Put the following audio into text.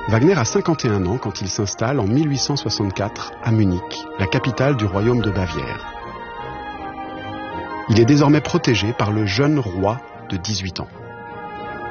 Wagner a 51 ans quand il s'installe en 1864 à Munich, la capitale du royaume de Bavière. Il est désormais protégé par le jeune roi de 18 ans.